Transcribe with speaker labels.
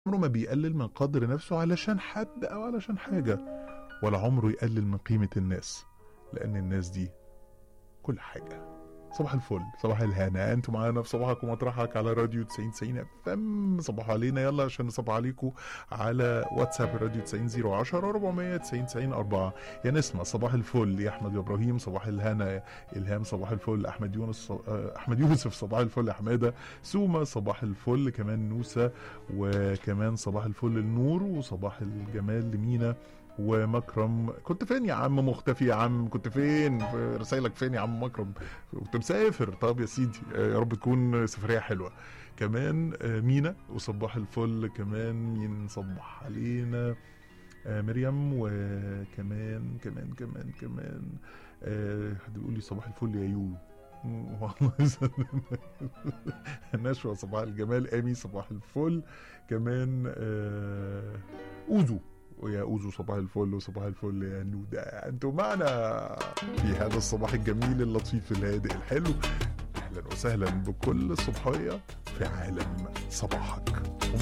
Speaker 1: عمره ما بيقلل من قدر نفسه علشان حد أو علشان حاجة، ولا عمره يقلل من قيمة الناس، لأن الناس دي كل حاجة. صباح الفل، صباح الهنا، انتوا معانا في صباحك ومطرحك على راديو 90 اف ام. صباحوا علينا يلا عشان نصبح عليكم على واتساب راديو 90 010 490 90 4. يا نسمة صباح الفل، يا احمد يا ابراهيم صباح الهنا، يا الهام صباح الفل، احمد يونس احمد يوسف صباح الفل، يا حماده سومه صباح الفل، كمان نوسه، وكمان صباح الفل النور، وصباح الجمال لمينا ومكرم. كنت فين يا عم مختفي يا عم؟ كنت فين؟ رسايلك فين يا عم مكرم؟ كنت مسافر. طب يا سيدي يا رب تكون سفرية حلوة. كمان مينا وصباح الفل، كمان مين صبح علينا؟ مريم، وكمان كمان حد بيقول لي صباح الفل يا يو. والله نشوى صباح الجمال، امي صباح الفل، كمان اوزو، ويا اوزو صباح الفل، وصباح الفل يا نودة. انتوا معنا في هذا الصباح الجميل اللطيف الهادئ الحلو. اهلا وسهلا بكل صبحية في عالم صباحك.